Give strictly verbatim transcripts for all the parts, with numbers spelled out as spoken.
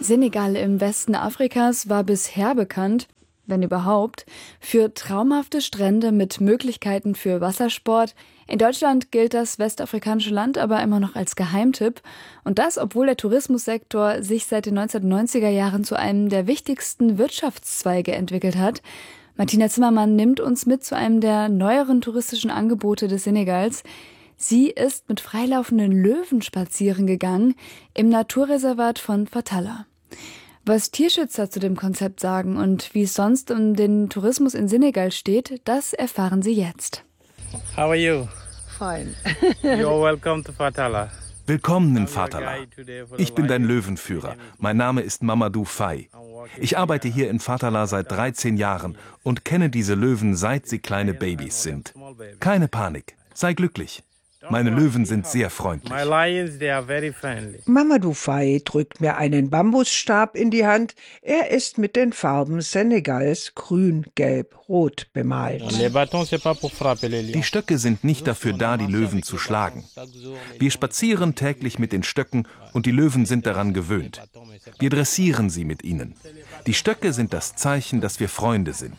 Senegal im Westen Afrikas war bisher bekannt, wenn überhaupt, für traumhafte Strände mit Möglichkeiten für Wassersport. In Deutschland gilt das westafrikanische Land aber immer noch als Geheimtipp. Und das, obwohl der Tourismussektor sich seit den neunzehnhundertneunziger Jahren zu einem der wichtigsten Wirtschaftszweige entwickelt hat. Martina Zimmermann nimmt uns mit zu einem der neueren touristischen Angebote des Senegals. Sie ist mit freilaufenden Löwen spazieren gegangen im Naturreservat von Fatala. Was Tierschützer zu dem Konzept sagen und wie es sonst um den Tourismus in Senegal steht, das erfahren Sie jetzt. How are you? Fine. You're welcome to Fatala. Willkommen in Fatala. Ich bin dein Löwenführer. Mein Name ist Mamadou Faye. Ich arbeite hier in Fatala seit dreizehn Jahren und kenne diese Löwen, seit sie kleine Babys sind. Keine Panik, sei glücklich. Meine Löwen sind sehr freundlich. My lions, they are very friendly. Mamadou Faye drückt mir einen Bambusstab in die Hand. Er ist mit den Farben Senegals grün, gelb, rot bemalt. Les bâtons, c'est pas pour frapper les lions. Die Stöcke sind nicht dafür da, die Löwen zu schlagen. Wir spazieren täglich mit den Stöcken und die Löwen sind daran gewöhnt. Wir dressieren sie mit ihnen. Die Stöcke sind das Zeichen, dass wir Freunde sind.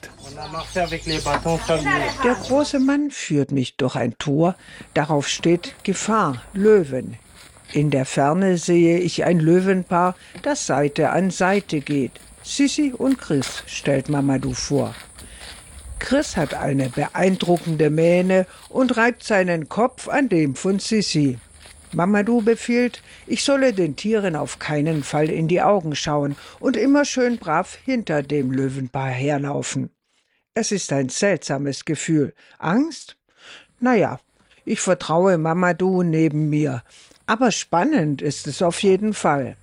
Der große Mann führt mich durch ein Tor. Darauf steht Gefahr, Löwen. In der Ferne sehe ich ein Löwenpaar, das Seite an Seite geht. Sissi und Chris, stellt Mamadou vor. Chris hat eine beeindruckende Mähne und reibt seinen Kopf an dem von Sissi. Mamadou befiehlt, ich solle den Tieren auf keinen Fall in die Augen schauen und immer schön brav hinter dem Löwenpaar herlaufen. Es ist ein seltsames Gefühl. Angst? Naja, ich vertraue Mamadou neben mir. Aber spannend ist es auf jeden Fall.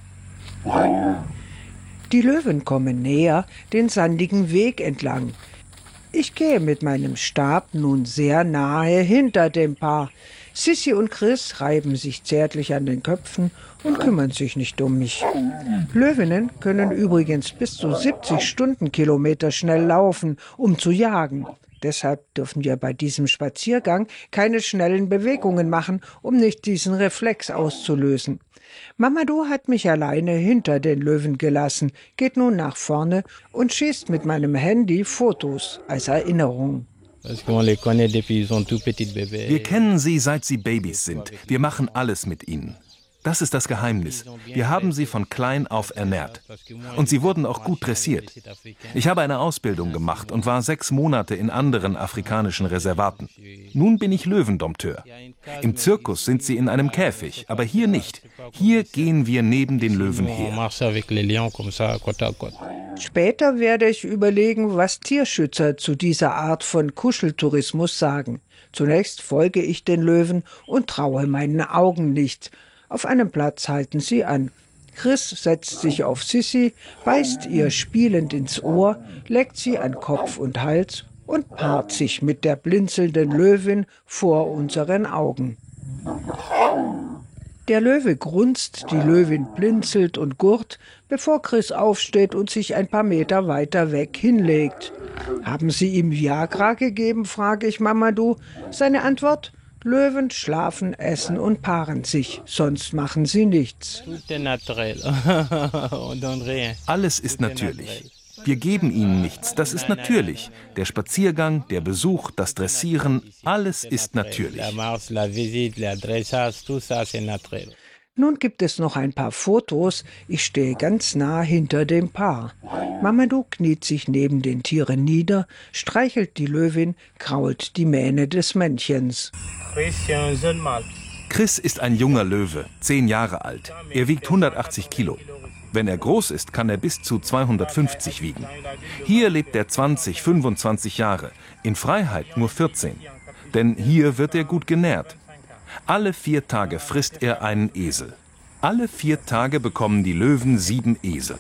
Die Löwen kommen näher, den sandigen Weg entlang. Ich gehe mit meinem Stab nun sehr nahe hinter dem Paar. Sissi und Chris reiben sich zärtlich an den Köpfen und kümmern sich nicht um mich. Löwinnen können übrigens bis zu siebzig Stundenkilometer schnell laufen, um zu jagen. Deshalb dürfen wir bei diesem Spaziergang keine schnellen Bewegungen machen, um nicht diesen Reflex auszulösen. Mamadou hat mich alleine hinter den Löwen gelassen, geht nun nach vorne und schießt mit meinem Handy Fotos als Erinnerung. Wir kennen sie, seit sie Babys sind. Wir machen alles mit ihnen. Das ist das Geheimnis. Wir haben sie von klein auf ernährt. Und sie wurden auch gut dressiert. Ich habe eine Ausbildung gemacht und war sechs Monate in anderen afrikanischen Reservaten. Nun bin ich Löwendompteur. Im Zirkus sind sie in einem Käfig, aber hier nicht. Hier gehen wir neben den Löwen her. Später werde ich überlegen, was Tierschützer zu dieser Art von Kuscheltourismus sagen. Zunächst folge ich den Löwen und traue meinen Augen nicht. Auf einem Platz halten sie an. Chris setzt sich auf Sissi, beißt ihr spielend ins Ohr, leckt sie an Kopf und Hals und paart sich mit der blinzelnden Löwin vor unseren Augen. Der Löwe grunzt, die Löwin blinzelt und gurrt, bevor Chris aufsteht und sich ein paar Meter weiter weg hinlegt. »Haben Sie ihm Viagra gegeben?« frage ich Mamadou. Seine Antwort: Löwen schlafen, essen und paaren sich, sonst machen sie nichts. Alles ist natürlich. Wir geben ihnen nichts, das ist natürlich. Der Spaziergang, der Besuch, das Dressieren, alles ist natürlich. Nun gibt es noch ein paar Fotos. Ich stehe ganz nah hinter dem Paar. Mamadou kniet sich neben den Tieren nieder, streichelt die Löwin, krault die Mähne des Männchens. Chris ist ein junger Löwe, zehn Jahre alt. Er wiegt hundertachtzig Kilo. Wenn er groß ist, kann er bis zu zweihundertfünfzig wiegen. Hier lebt er zwanzig, fünfundzwanzig Jahre, in Freiheit nur vierzehn. Denn hier wird er gut genährt. Alle vier Tage frisst er einen Esel. Alle vier Tage bekommen die Löwen sieben Esel.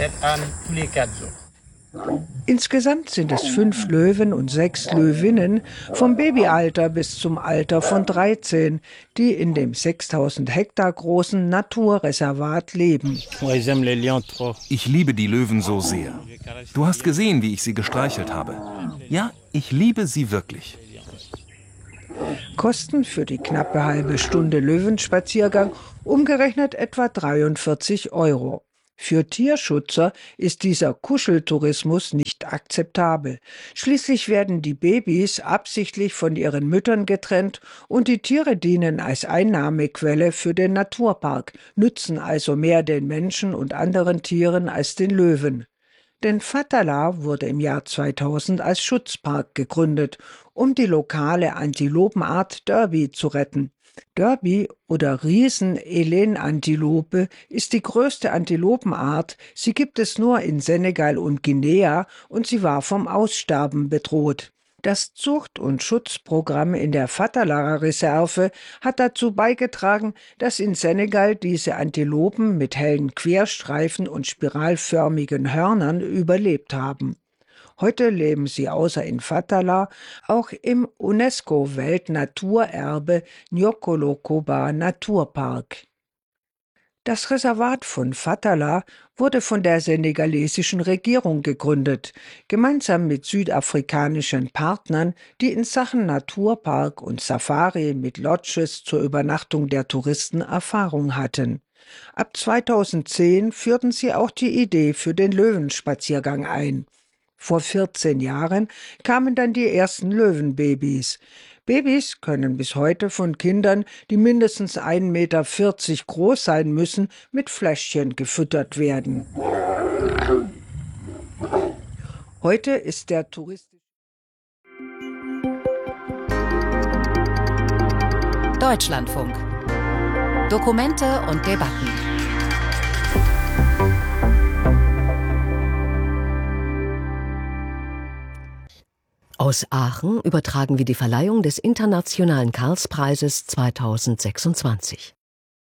Insgesamt sind es fünf Löwen und sechs Löwinnen, vom Babyalter bis zum Alter von dreizehn, die in dem sechstausend Hektar großen Naturreservat leben. Ich liebe die Löwen so sehr. Du hast gesehen, wie ich sie gestreichelt habe. Ja, ich liebe sie wirklich. Kosten für die knappe halbe Stunde Löwenspaziergang umgerechnet etwa dreiundvierzig Euro. Für Tierschützer ist dieser Kuscheltourismus nicht akzeptabel. Schließlich werden die Babys absichtlich von ihren Müttern getrennt und die Tiere dienen als Einnahmequelle für den Naturpark, nützen also mehr den Menschen und anderen Tieren als den Löwen. Denn Fatala wurde im Jahr zweitausend als Schutzpark gegründet, um die lokale Antilopenart Derby zu retten. Derby oder Riesen-Elenantilope ist die größte Antilopenart. Sie gibt es nur in Senegal und Guinea und sie war vom Aussterben bedroht. Das Zucht- und Schutzprogramm in der Fatala-Reserve hat dazu beigetragen, dass in Senegal diese Antilopen mit hellen Querstreifen und spiralförmigen Hörnern überlebt haben. Heute leben sie außer in Fatala auch im UNESCO-Weltnaturerbe Nyokolo-Koba Naturpark. Das Reservat von Fatala wurde von der senegalesischen Regierung gegründet, gemeinsam mit südafrikanischen Partnern, die in Sachen Naturpark und Safari mit Lodges zur Übernachtung der Touristen Erfahrung hatten. Ab zweitausendzehn führten sie auch die Idee für den Löwenspaziergang ein. Vor vierzehn Jahren kamen dann die ersten Löwenbabys. Babys können bis heute von Kindern, die mindestens ein Meter vierzig groß sein müssen, mit Fläschchen gefüttert werden. Heute ist der Tourist Deutschlandfunk. Dokumente und Debatten. Aus Aachen übertragen wir die Verleihung des Internationalen Karlspreises zweitausendsechsundzwanzig.